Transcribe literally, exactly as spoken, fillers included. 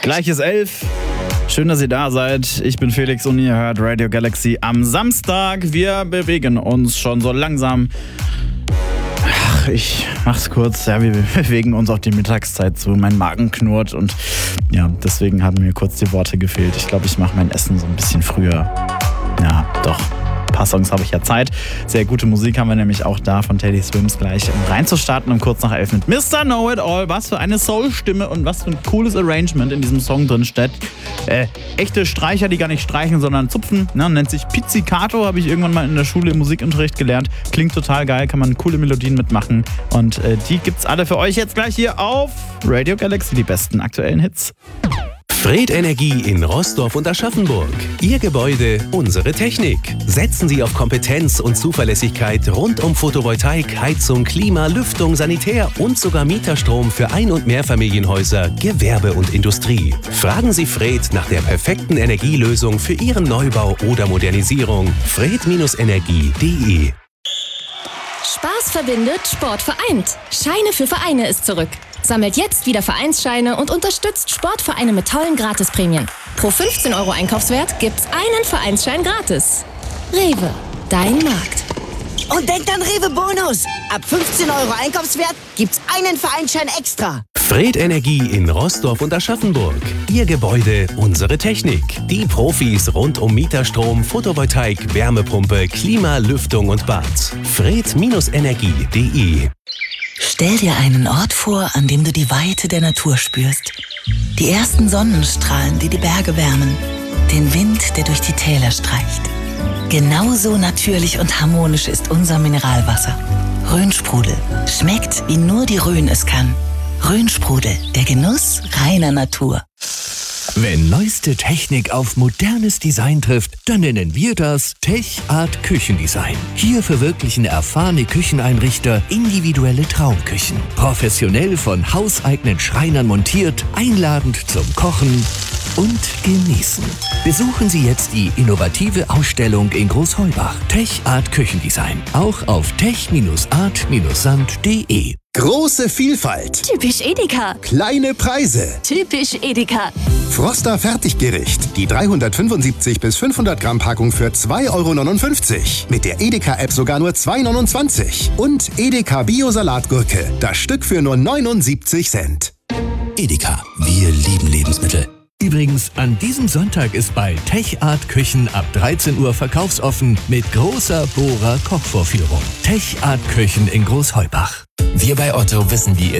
Gleich ist elf. Schön, dass ihr da seid. Ich bin Felix und ihr hört Radio Galaxy am Samstag. Wir bewegen uns schon so langsam. Ach, ich mach's kurz. Ja, wir bewegen uns auf die Mittagszeit zu. Mein Magen knurrt und ja, deswegen haben mir kurz die Worte gefehlt. Ich glaube, ich mache mein Essen so ein bisschen früher. Ja, doch. Ein paar Songs habe ich ja Zeit. Sehr gute Musik haben wir nämlich auch da von Teddy Swims gleich, um reinzustarten um kurz nach elf mit Mister Know-It-All. Was für eine Soul-Stimme und was für ein cooles Arrangement in diesem Song drin steht. Äh, echte Streicher, die gar nicht streichen, sondern zupfen. Ne? Nennt sich Pizzicato, habe ich irgendwann mal in der Schule im Musikunterricht gelernt. Klingt total geil, kann man coole Melodien mitmachen. Und äh, die gibt's alle für euch jetzt gleich hier auf Radio Galaxy, die besten aktuellen Hits. Fred Energie in Roßdorf und Aschaffenburg. Ihr Gebäude, unsere Technik. Setzen Sie auf Kompetenz und Zuverlässigkeit rund um Photovoltaik, Heizung, Klima, Lüftung, Sanitär und sogar Mieterstrom für Ein- und Mehrfamilienhäuser, Gewerbe und Industrie. Fragen Sie Fred nach der perfekten Energielösung für Ihren Neubau oder Modernisierung. fred Energie punkt de. Spaß verbindet, Sport vereint. Scheine für Vereine ist zurück. Sammelt jetzt wieder Vereinsscheine und unterstützt Sportvereine mit tollen Gratisprämien. Pro fünfzehn Euro Einkaufswert gibt's einen Vereinsschein gratis. Rewe, dein Markt. Und denkt an Rewe Bonus. Ab fünfzehn Euro Einkaufswert gibt's einen Vereinsschein extra. Fred Energie in Roßdorf und Aschaffenburg. Ihr Gebäude, unsere Technik. Die Profis rund um Mieterstrom, Photovoltaik, Wärmepumpe, Klima, Lüftung und Bad. fred Energie punkt de. Stell dir einen Ort vor, an dem du die Weite der Natur spürst. Die ersten Sonnenstrahlen, die die Berge wärmen. Den Wind, der durch die Täler streicht. Genauso natürlich und harmonisch ist unser Mineralwasser. Rhönsprudel. Schmeckt, wie nur die Rhön es kann. Rhönsprudel, der Genuss reiner Natur. Wenn neueste Technik auf modernes Design trifft, dann nennen wir das Tech Art Küchendesign. Hier verwirklichen erfahrene Kücheneinrichter individuelle Traumküchen. Professionell von hauseigenen Schreinern montiert, einladend zum Kochen und Genießen. Besuchen Sie jetzt die innovative Ausstellung in Großheubach. Tech Art Küchendesign. Auch auf tech art sand punkt de. Große Vielfalt. Typisch Edeka. Kleine Preise. Typisch Edeka. Froster Fertiggericht. Die dreihundertfünfundsiebzig bis fünfhundert Gramm Packung für zwei Euro neunundfünfzig. Mit der Edeka-App sogar nur zwei Euro neunundzwanzig. Und Edeka Bio-Salatgurke. Das Stück für nur neunundsiebzig Cent. Edeka, wir lieben Lebensmittel. Übrigens, an diesem Sonntag ist bei Tech Art Küchen ab dreizehn Uhr verkaufsoffen mit großer Bohrer Kochvorführung. Tech Art Küchen in Großheubach. Wir bei Otto wissen, wie